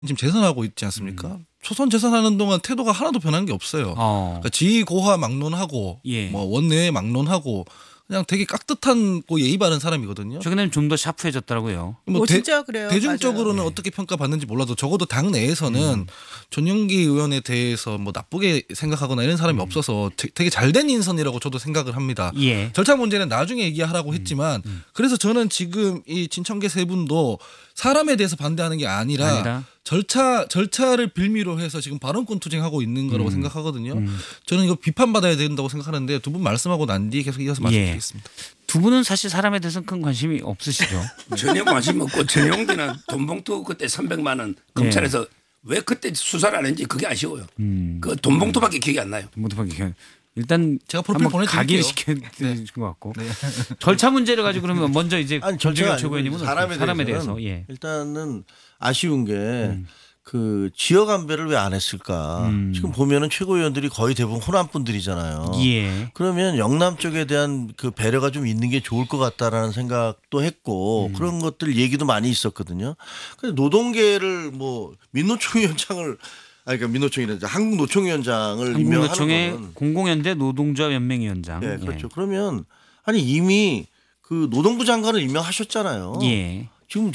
지금 재선하고 있지 않습니까? 초선 재선하는 동안 태도가 하나도 변한 게 없어요. 그러니까 지고화 막론하고 예. 뭐 원내에 막론하고 그냥 되게 깍듯한 예의 바른 사람이거든요. 최근에는 좀 더 샤프해졌더라고요. 진짜 그래요. 대중적으로는 맞아요. 어떻게 평가받는지 몰라도 적어도 당 내에서는 전용기 의원에 대해서 뭐 나쁘게 생각하거나 이런 사람이 없어서 되게 잘된 인선이라고 저도 생각을 합니다. 예. 절차 문제는 나중에 얘기하라고 했지만 그래서 저는 지금 이 진청계 세 분도 사람에 대해서 반대하는 게 아니라 절차를 빌미로 해서 지금 발언권 투쟁하고 있는 거라고 생각하거든요. 저는 이거 비판받아야 된다고 생각하는데 두 분 말씀하고 난 뒤에 계속 이어서 말씀드리겠습니다. 두 분은 사실 사람에 대해서는 큰 관심이 없으시죠? 전혀 관심 없고 전용기는 돈봉투 그때 300만 원 검찰에서 왜 그때 수사를 안 했는지 그게 아쉬워요. 그 돈봉투밖에 기억이 안 나요. 일단 제가 프로필 한번 보내드릴게요. 각인시켜드린 것 같고 절차 문제를 가지고 그러면 먼저 이제 절차가 최고위원님은 사람에 대해서 대해서는 일단은 아쉬운 게 그 지역 안배를 왜 안 했을까? 지금 보면은 최고위원들이 거의 대부분 호남 분들이잖아요. 예. 그러면 영남 쪽에 대한 그 배려가 좀 있는 게 좋을 것 같다라는 생각도 했고 그런 것들 얘기도 많이 있었거든요. 근데 노동계를 뭐 민노총위원장을 그러니까 민노총이라 한국노총위원장을 임명하는 한국노총의 거는 공공연대 노동조합 연맹위원장. 네, 그렇죠. 그러면 아니 이미 그 노동부 장관을 임명하셨잖아요. 예. 지금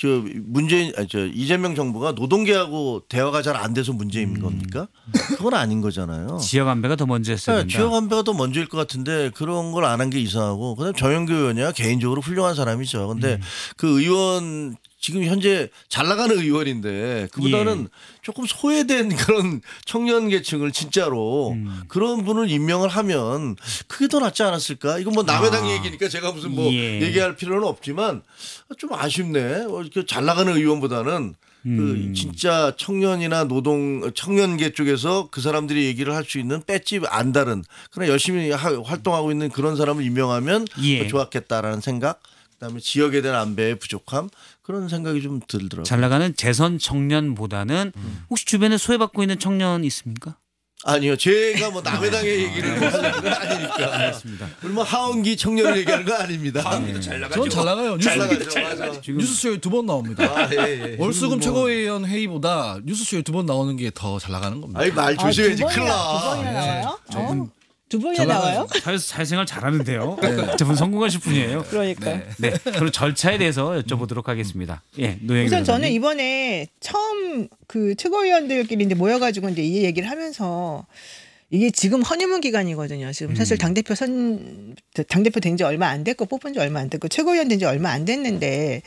이재명 정부가 노동계하고 대화가 잘 안 돼서 문제인 겁니까? 그건 아닌 거잖아요. 지역 안배가 더 먼저 했어야 된다. 지역 안배가 더 먼저일 것 같은데 그런 걸 안 한 게 이상하고 그다음 정영규 의원이야 개인적으로 훌륭한 사람이죠. 근데 그 의원 지금 현재 잘 나가는 의원인데 그보다는 조금 소외된 그런 청년 계층을 진짜로 그런 분을 임명을 하면 그게 더 낫지 않았을까? 이건 뭐 남의 당 얘기니까 제가 무슨 뭐 얘기할 필요는 없지만 좀 아쉽네. 이렇게 잘 나가는 의원보다는 그 진짜 청년이나 청년계 쪽에서 그 사람들이 얘기를 할 수 있는 배지 안 다른 그러나 열심히 활동하고 있는 그런 사람을 임명하면 더 좋았겠다라는 생각. 그다음에 지역에 대한 안배의 부족함 그런 생각이 좀 들더라고요. 잘 나가는 재선 청년보다는 혹시 주변에 소외받고 있는 청년 있습니까? 아니요. 제가 뭐 남의 당의 얘기를 하는 건 아니니까. 알겠습니다. 뭐 하원기 청년을 얘기하는 건 아닙니다. 하원기도 잘 나가죠. 전 잘 나가요. 뉴스쇼에 2번 나옵니다. 월수금 최고위원 회의보다 뉴스쇼에 2번 나오는 게 더 잘 나가는 겁니다. 아이 말 조심해야지. 두 큰일 번이나 나. 나와요? 저분 두 번이나 나와요? 사회생활 잘하는데요. 저분 성공하실 분이에요. 그러니까. 네. 그럼 절차에 대해서 여쭤보도록 하겠습니다. 예, 노영희 우선 저는 변호사님. 이번에 처음 그 최고위원들끼리 이제 모여가지고 이제 이 얘기를 하면서 이게 지금 허니문 기간이거든요. 지금 사실 당대표 된 지 얼마 안 됐고 뽑은 지 얼마 안 됐고 최고위원 된 지 얼마 안 됐는데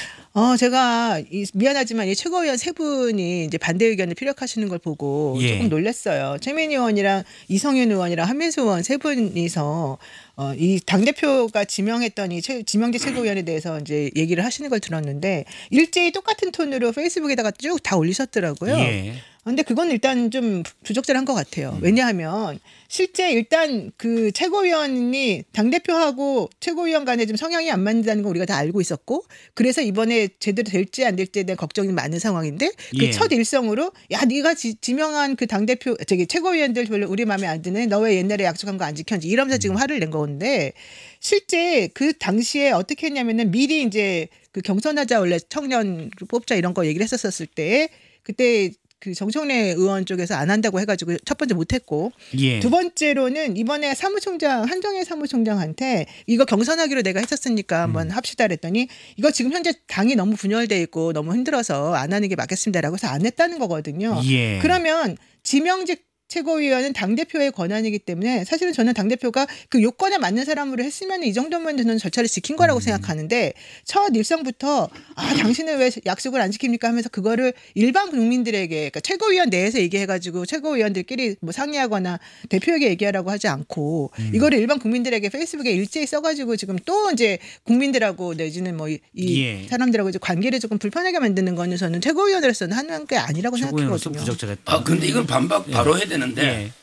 제가 미안하지만 이 최고위원 세 분이 이제 반대 의견을 피력하시는 걸 보고 조금 놀랐어요. 최민희 의원이랑 이성윤 의원이랑 한민수 의원 세 분이서 이 당대표가 지명했더니 지명제 최고위원에 대해서 이제 얘기를 하시는 걸 들었는데 일제히 똑같은 톤으로 페이스북에다가 쭉 다 올리셨더라고요. 근데 그건 일단 좀 부적절한 것 같아요. 왜냐하면 실제 일단 그 최고위원이 당대표하고 최고위원 간에 좀 성향이 안 맞는다는 거 우리가 다 알고 있었고 그래서 이번에 제대로 될지 안 될지에 대한 걱정이 많은 상황인데 그 첫 일성으로 야 네가 지명한 그 당대표 최고위원들 별로 우리 마음에 안 드네. 너 왜 옛날에 약속한 거 안 지켰는지 이러면서 지금 화를 낸 건데 실제 그 당시에 어떻게 했냐면은 미리 이제 그 경선하자 원래 청년 뽑자 이런 거 얘기를 했었을 때 그때 그 정청래 의원 쪽에서 안 한다고 해가지고 첫 번째 못했고 두 번째로는 이번에 한정혜 사무총장한테 이거 경선하기로 내가 했었으니까 한번 합시다 그랬더니 이거 지금 현재 당이 너무 분열돼 있고 너무 힘들어서 안 하는 게 맞겠습니다라고 해서 안 했다는 거거든요. 그러면 지명직 최고위원은 당대표의 권한이기 때문에 사실은 저는 당대표가 그 요건에 맞는 사람으로 했으면 이 정도면 저는 절차를 지킨 거라고 생각하는데 첫 일성부터 당신은 왜 약속을 안 지킵니까 하면서 그거를 일반 국민들에게 그러니까 최고위원 내에서 얘기해가지고 최고위원들끼리 뭐 상의하거나 대표에게 얘기하라고 하지 않고 이거를 일반 국민들에게 페이스북에 일제히 써가지고 지금 또 이제 국민들하고 내지는 뭐 이 사람들하고 이제 관계를 조금 불편하게 만드는 거는 저는 최고위원으로서는 하는 게 아니라고 생각하거든요. 부적절했다. 근데 이건 반박 바로 해야 되는데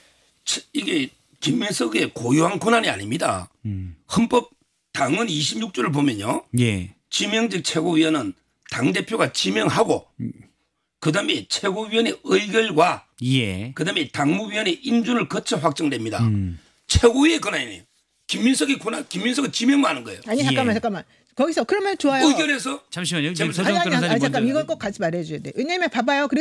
이게 김민석의 고유한 권한이 아닙니다. 헌법 당헌 26조를 보면요. 지명직 최고위원은 당대표가 지명하고 그다음에 최고위원의 의결과 그다음에 당무위원회 인준을 거쳐 확정됩니다. 최고위의 권한이에요. 김민석은 지명만 하는 거예요. 아니 잠깐만 예. 잠깐만. 거기서 그러면 좋아요. 의결해서 잠시만요. 잠시만요. 서정훈 변호사님 아니 먼저. 잠깐 이건 꼭 같이 말해줘야 돼. 왜냐면 봐봐요.